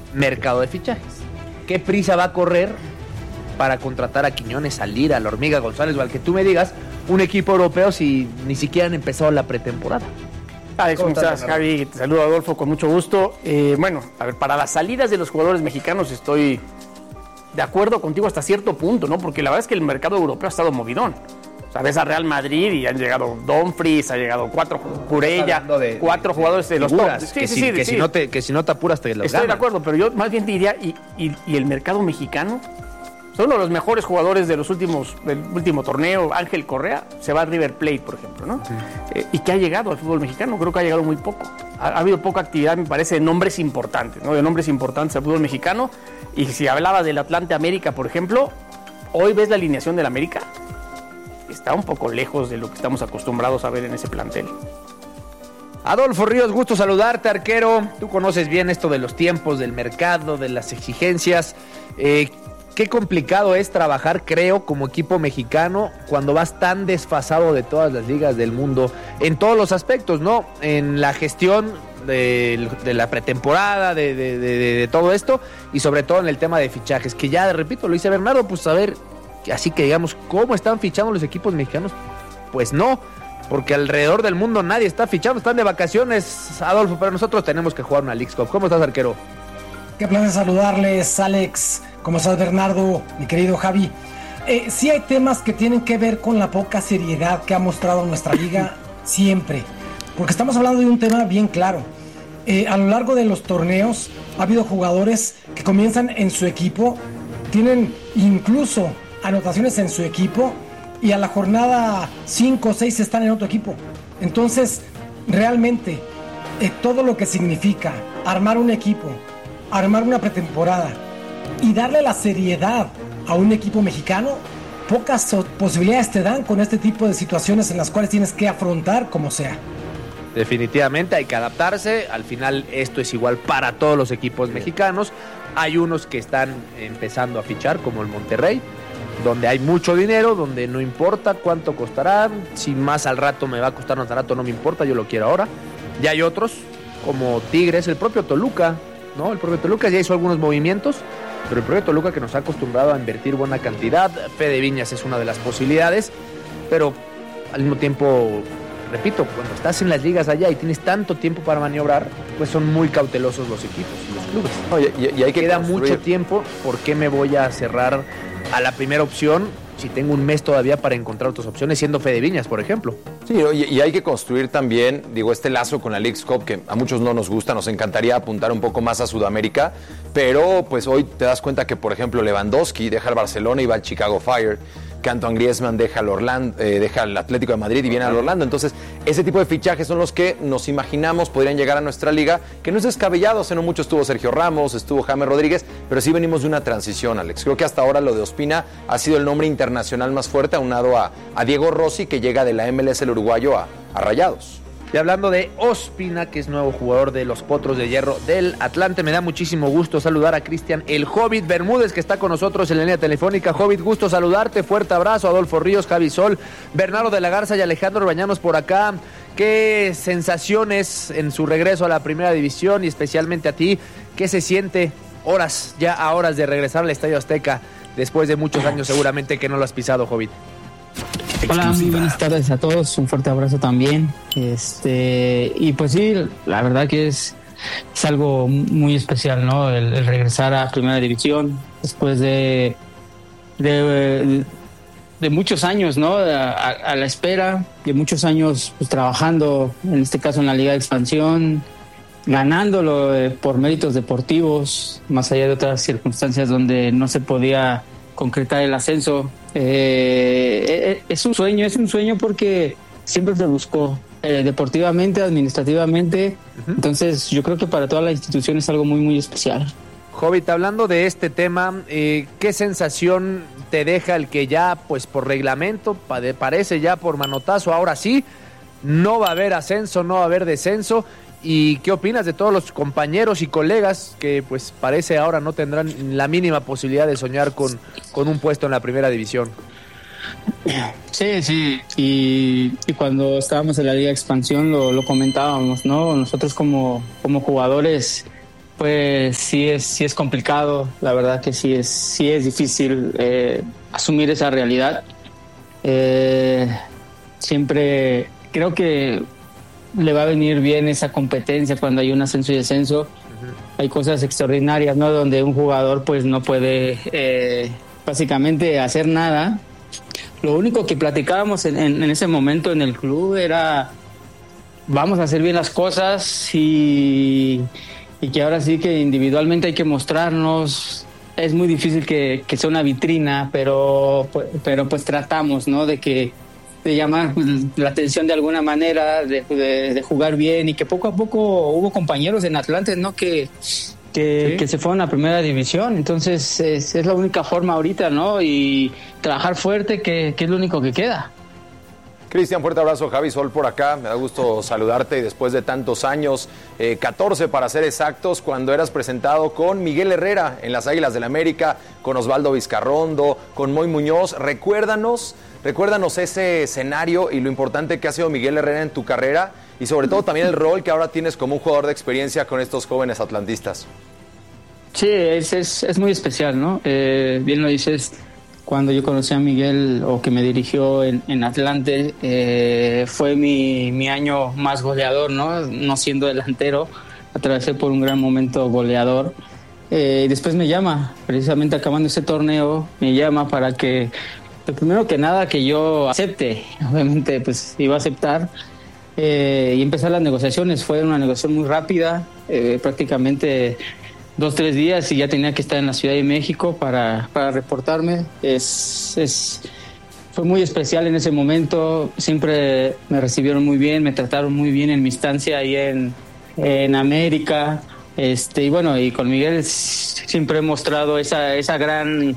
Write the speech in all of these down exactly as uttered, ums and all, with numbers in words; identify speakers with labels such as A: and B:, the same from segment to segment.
A: mercado de fichajes. ¿Qué prisa va a correr para contratar a Quiñones, a Lira, a la Hormiga González o al que tú me digas, un equipo europeo si ni siquiera han empezado la pretemporada?
B: Alex, ¿cómo estás, Javi? Te saludo, Adolfo, con mucho gusto. Eh, bueno, a ver, para las salidas de los jugadores mexicanos estoy de acuerdo contigo hasta cierto punto, ¿no? Porque la verdad es que el mercado europeo ha estado movidón. O sea, ves a Real Madrid y han llegado Dumfries, ha llegado cuatro, Curella, de, cuatro de, jugadores de, de los
A: figuras,
B: top.
A: Sí, que, sí, si, que, sí. Si no te, que si no te apuras te los
B: Estoy
A: ganan.
B: de acuerdo, pero yo más bien te diría, y, y, y el mercado mexicano, son uno de los mejores jugadores de los últimos, del último torneo. Ángel Correa se va a River Plate, por ejemplo, ¿no? Sí. Eh, y que ha llegado al fútbol mexicano, creo que ha llegado muy poco. Ha, ha habido poca actividad, me parece, de nombres importantes, ¿no? De nombres importantes al fútbol mexicano. Y si hablabas del Atlante América, por ejemplo, hoy ves la alineación del América, está un poco lejos de lo que estamos acostumbrados a ver en ese plantel.
A: Adolfo Ríos, gusto saludarte, arquero. Tú conoces bien esto de los tiempos, del mercado, de las exigencias. Eh, qué complicado es trabajar, creo, como equipo mexicano cuando vas tan desfasado de todas las ligas del mundo, en todos los aspectos, ¿no? En la gestión de, de la pretemporada, de, de, de, de todo esto, y sobre todo en el tema de fichajes, que ya, repito, lo dice Bernardo, pues a ver, así que digamos, ¿cómo están fichando los equipos mexicanos? Pues no, porque alrededor del mundo nadie está fichando, están de vacaciones, Adolfo, pero nosotros tenemos que jugar una Leagues Cup. ¿Cómo estás, arquero?
C: Qué placer saludarles, Alex. ¿Cómo estás, Bernardo? Mi querido Javi. Eh, sí hay temas que tienen que ver con la poca seriedad que ha mostrado nuestra liga siempre, porque estamos hablando de un tema bien claro. Eh, a lo largo de los torneos ha habido jugadores que comienzan en su equipo, tienen incluso anotaciones en su equipo y a la jornada cinco o seis están en otro equipo. Entonces, realmente, eh, todo lo que significa armar un equipo, armar una pretemporada y darle la seriedad a un equipo mexicano, pocas posibilidades te dan con este tipo de situaciones en las cuales tienes que afrontar como sea.
A: Definitivamente hay que adaptarse, al final esto es igual para todos los equipos mexicanos. Hay unos que están empezando a fichar, como el Monterrey, donde hay mucho dinero, donde no importa cuánto costará, si más al rato me va a costar más al rato no me importa, yo lo quiero ahora. Y hay otros, como Tigres, el propio Toluca, ¿no? El propio Toluca ya hizo algunos movimientos, pero el propio Toluca, que nos ha acostumbrado a invertir buena cantidad, Fede Viñas es una de las posibilidades, pero al mismo tiempo, repito, cuando estás en las ligas allá y tienes tanto tiempo para maniobrar, pues son muy cautelosos los equipos, los clubes.
D: Oye, y, y hay que
A: Queda
D: construir.
A: mucho tiempo, ¿por qué me voy a cerrar a la primera opción si tengo un mes todavía para encontrar otras opciones, siendo Fede Viñas, por ejemplo?
D: Sí, y, y hay que construir también, digo, este lazo con la Leagues Cup, que a muchos no nos gusta, nos encantaría apuntar un poco más a Sudamérica, pero pues hoy te das cuenta que, por ejemplo, Lewandowski deja el Barcelona y va al Chicago Fire, que Antoine Griezmann deja el, Orlando, eh, deja el Atlético de Madrid y viene al Orlando. Entonces, ese tipo de fichajes son los que nos imaginamos podrían llegar a nuestra liga, que no es descabellado. Hace no mucho estuvo Sergio Ramos, estuvo James Rodríguez, pero sí venimos de una transición, Alex. Creo que hasta ahora lo de Ospina ha sido el nombre internacional más fuerte, aunado a, a Diego Rossi, que llega de la M L S el uruguayo a, a Rayados.
A: Y hablando de Ospina, que es nuevo jugador de los Potros de Hierro del Atlante, me da muchísimo gusto saludar a Cristian el Hobbit Bermúdez, que está con nosotros en la línea telefónica. Hobbit, gusto saludarte, fuerte abrazo. Adolfo Ríos, Javi Sol, Bernardo de la Garza y Alejandro Bañanos por acá. ¿Qué sensaciones en su regreso a la primera división y especialmente a ti? ¿Qué se siente horas, ya a horas de regresar al Estadio Azteca después de muchos años seguramente que no lo has pisado, Hobbit?
E: Hola, muy buenas tardes a todos, un fuerte abrazo también. Este, y pues sí, la verdad que es, es algo muy especial, ¿no? El, el regresar a Primera División después de, de, de muchos años, ¿no? A, a la espera, de muchos años pues, trabajando, en este caso en la Liga de Expansión, ganándolo eh, por méritos deportivos, más allá de otras circunstancias donde no se podía concretar el ascenso. Eh, es un sueño, es un sueño porque siempre se buscó eh, deportivamente, administrativamente. Uh-huh. Entonces yo creo que para toda la institución es algo muy muy especial.
A: Hobbit, hablando de este tema, eh, ¿qué sensación te deja el que ya, pues por reglamento, parece ya por manotazo, ahora sí, no va a haber ascenso, no va a haber descenso? ¿Y qué opinas de todos los compañeros y colegas que pues parece ahora no tendrán la mínima posibilidad de soñar con, con un puesto en la primera división?
E: Sí, sí, y, y cuando estábamos en la Liga de Expansión lo, lo comentábamos, ¿no? Nosotros como, como jugadores pues sí es, sí es complicado, la verdad que sí es, sí es difícil eh, asumir esa realidad. Eh, siempre creo que le va a venir bien esa competencia cuando hay un ascenso y descenso. Uh-huh. Hay cosas extraordinarias, ¿no? Donde un jugador pues no puede eh, básicamente hacer nada. Lo único que platicábamos en, en, en ese momento en el club era vamos a hacer bien las cosas y, y que ahora sí que individualmente hay que mostrarnos. Es muy difícil que, que sea una vitrina, pero, pero pues tratamos, ¿no? De que de llamar la atención de alguna manera, de, de, de jugar bien, y que poco a poco hubo compañeros en Atlante, ¿no? Que, que, ¿sí? que se fueron a primera división. Entonces es, es la única forma ahorita, ¿no? Y trabajar fuerte, que, que es lo único que queda.
D: Cristian, fuerte abrazo. Javi Sol por acá, me da gusto saludarte y después de tantos años, eh, catorce para ser exactos, cuando eras presentado con Miguel Herrera en las Águilas del América, con Osvaldo Vizcarrondo, con Moy Muñoz. Recuérdanos, recuérdanos ese escenario y lo importante que ha sido Miguel Herrera en tu carrera y sobre todo también el rol que ahora tienes como un jugador de experiencia con estos jóvenes atlantistas.
E: Sí, es, es, es muy especial, ¿no? Eh, bien lo dices. Cuando yo conocí a Miguel, o que me dirigió en, en Atlante, eh, fue mi, mi año más goleador, ¿no? No siendo delantero, atravesé por un gran momento goleador. Eh, y después me llama, precisamente acabando ese torneo, me llama para que, lo primero que nada, que yo acepte. Obviamente, pues iba a aceptar. Eh, y empezar las negociaciones. Fue una negociación muy rápida, eh, prácticamente dos, tres días y ya tenía que estar en la Ciudad de México para, para reportarme. Es, es, fue muy especial en ese momento. Siempre me recibieron muy bien, me trataron muy bien en mi estancia ahí en, en América. Este, y bueno, y con Miguel siempre he mostrado esa, esa gran,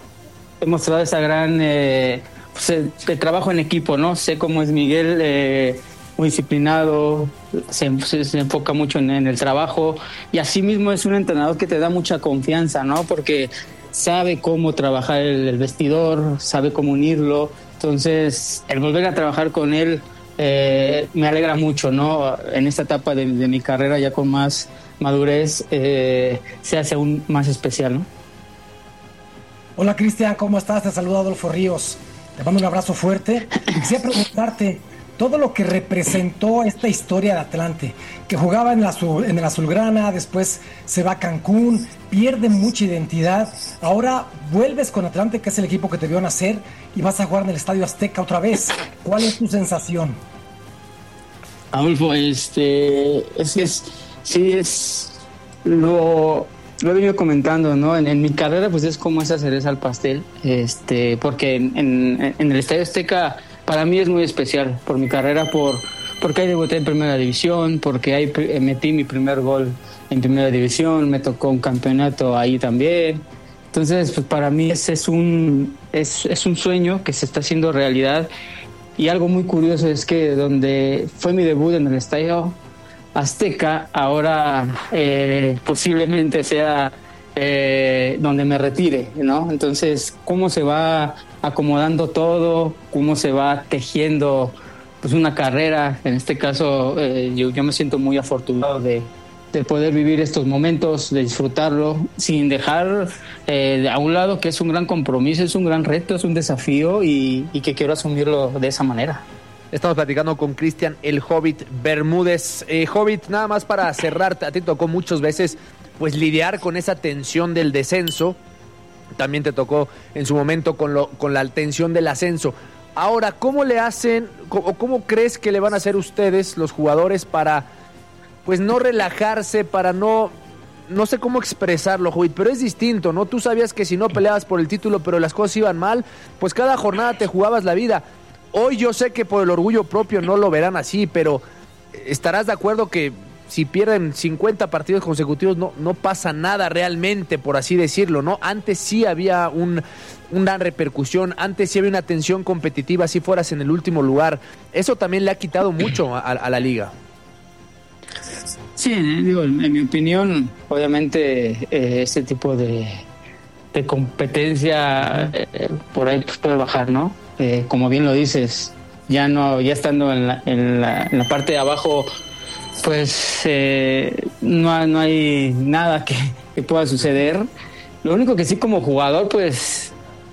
E: he mostrado esa gran eh, pues, el, el trabajo en equipo, ¿no? Sé cómo es Miguel, eh, muy disciplinado, se, se, se enfoca mucho en, en el trabajo, y así mismo es un entrenador que te da mucha confianza, ¿no? Porque sabe cómo trabajar el, el vestidor, sabe cómo unirlo. Entonces, el volver a trabajar con él eh, me alegra mucho, ¿no? En esta etapa de, de mi carrera, ya con más madurez, eh, se hace aún más especial, ¿no?
C: Hola, Cristian, ¿cómo estás? Te saluda Adolfo Ríos. Te mando un abrazo fuerte. Quisiera preguntarte todo lo que representó esta historia de Atlante, que jugaba en, la azul, en el azulgrana, después se va a Cancún, pierde mucha identidad, ahora vuelves con Atlante, que es el equipo que te vio nacer, y vas a jugar en el Estadio Azteca otra vez. ¿Cuál es tu sensación?
E: Adolfo, este, es que es, sí es, lo, lo he venido comentando, ¿no? En, en mi carrera, pues es como esa cereza al pastel, este, porque en, en, en el Estadio Azteca para mí es muy especial por mi carrera, por porque ahí debuté en primera división, porque ahí metí mi primer gol en primera división, me tocó un campeonato ahí también. Entonces, pues para mí ese es un es, es un sueño que se está haciendo realidad. Y algo muy curioso es que donde fue mi debut en el Estadio Azteca, ahora eh, posiblemente sea eh, donde me retire, ¿no? Entonces, cómo se va acomodando todo, cómo se va tejiendo pues una carrera. En este caso, eh, yo, yo me siento muy afortunado de, de poder vivir estos momentos, de disfrutarlo, sin dejar eh, a un lado que es un gran compromiso, es un gran reto, es un desafío, y, y que quiero asumirlo de esa manera.
A: Estamos platicando con Cristian el Hobbit Bermúdez. Eh, Hobbit, nada más para cerrar, a ti tocó muchas veces pues lidiar con esa tensión del descenso. También te tocó en su momento con, lo, con la tensión del ascenso. Ahora, ¿cómo le hacen o cómo crees que le van a hacer ustedes, los jugadores, para pues no relajarse, para no, no sé cómo expresarlo, Hobbit, pero es distinto, ¿no? Tú sabías que si no peleabas por el título, pero las cosas iban mal, pues cada jornada te jugabas la vida. Hoy yo sé que por el orgullo propio no lo verán así, pero estarás de acuerdo que si pierden cincuenta partidos consecutivos no, no pasa nada realmente, por así decirlo, ¿no? Antes sí había un, una repercusión, antes sí había una tensión competitiva, si fueras en el último lugar. Eso también le ha quitado mucho a, a la liga.
E: Sí, digo, en mi opinión, obviamente eh, este tipo de, de competencia eh, por ahí pues, puede bajar, ¿no? Eh, como bien lo dices, ya no, ya estando en la, en la, en la parte de abajo, Pues eh, no, no hay nada que, que pueda suceder. Lo único que sí, como jugador, pues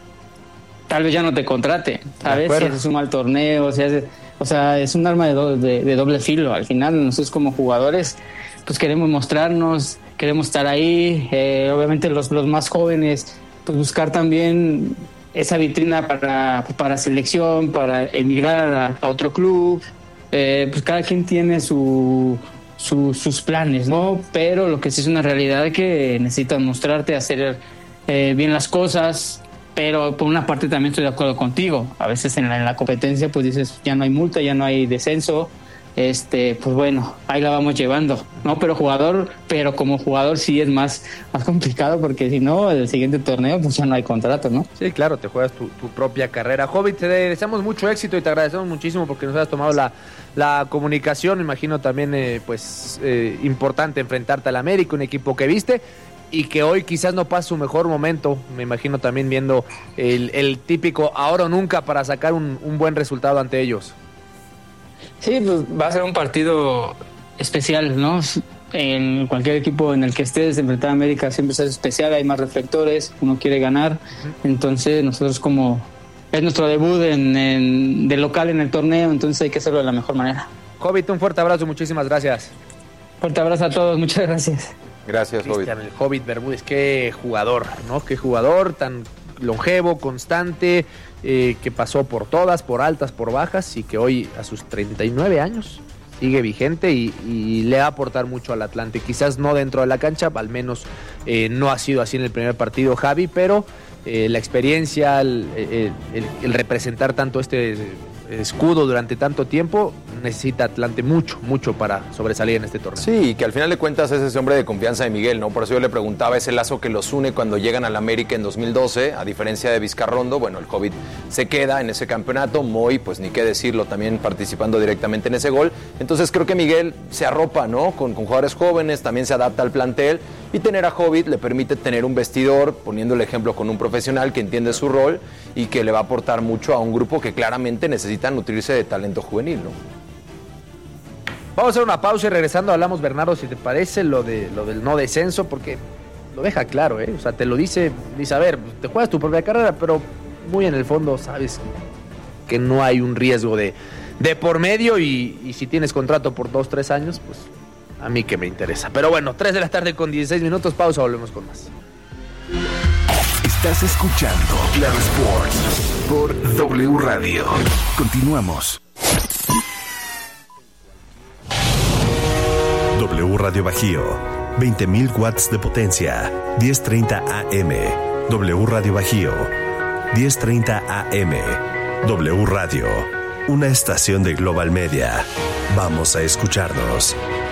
E: tal vez ya no te contrate, ¿sabes? Si haces un mal torneo, si haces, o sea, es un arma de, do, de, de doble filo. Al final nosotros como jugadores pues queremos mostrarnos, queremos estar ahí. Eh, obviamente los, los más jóvenes, pues buscar también esa vitrina para, para selección, para emigrar a, a otro club. Eh, pues cada quien tiene su, su, sus planes, ¿no? Pero lo que sí es una realidad es que necesitas mostrarte, hacer eh, bien las cosas. Pero por una parte también estoy de acuerdo contigo. A veces en la, en la competencia pues dices, ya no hay multa, ya no hay descenso. Este, pues bueno, ahí la vamos llevando, ¿no? Pero jugador, pero como jugador sí es más, más complicado, porque si no, el siguiente torneo pues ya no hay contrato, ¿no?
A: Sí, claro, te juegas tu, tu propia carrera. Hobbit, te deseamos mucho éxito y te agradecemos muchísimo porque nos has tomado la, la comunicación. Me imagino también, eh, pues, eh, importante enfrentarte al América, un equipo que viste y que hoy quizás no pasa su mejor momento. Me imagino también viendo el, el típico ahora o nunca para sacar un, un buen resultado ante ellos.
E: Sí, pues va a ser un partido especial, ¿no? En cualquier equipo en el que estés, enfrentar a América siempre es especial, hay más reflectores, uno quiere ganar. Uh-huh. Entonces nosotros, como es nuestro debut en, en, de local en el torneo, entonces hay que hacerlo de la mejor manera.
A: Hobbit, un fuerte abrazo, muchísimas gracias.
E: Fuerte abrazo a todos, muchas gracias.
D: Gracias, Hobbit.
A: El Hobbit Bermúdez, qué jugador, ¿no? Qué jugador tan longevo, constante, eh, que pasó por todas, por altas, por bajas, y que hoy a sus treinta y nueve años sigue vigente y, y le va a aportar mucho al Atlante. Quizás no dentro de la cancha, al menos eh, no ha sido así en el primer partido, Javi, pero eh, la experiencia, el, el, el, el representar tanto este escudo durante tanto tiempo, necesita Atlante mucho, mucho para sobresalir en este torneo.
D: Sí, y que al final de cuentas es ese hombre de confianza de Miguel, ¿no? Por eso yo le preguntaba ese lazo que los une cuando llegan al América en dos mil doce, a diferencia de Vizcarrondo. Bueno, el Hobbit se queda en ese campeonato, Moy, pues ni qué decirlo, también participando directamente en ese gol. Entonces creo que Miguel se arropa, ¿no? Con, con jugadores jóvenes, también se adapta al plantel, y tener a Hobbit le permite tener un vestidor, poniendo el ejemplo con un profesional que entiende su rol y que le va a aportar mucho a un grupo que claramente necesita nutrirse de talento juvenil, ¿no?
A: Vamos a hacer una pausa y regresando hablamos, Bernardo, si te parece, lo de lo del no descenso, porque lo deja claro, ¿eh? O sea, te lo dice, dice, a ver, te juegas tu propia carrera, pero muy en el fondo sabes que no hay un riesgo de, de por medio y, y si tienes contrato por dos, tres años, pues a mí que me interesa. Pero bueno, tres de la tarde con dieciséis minutos, pausa, volvemos con más.
F: Estás escuchando Claro Sports por W Radio. Continuamos. W Radio Bajío, veinte mil watts de potencia, diez treinta A M. W Radio Bajío, diez treinta A M. W Radio, una estación de Global Media. Vamos a escucharnos.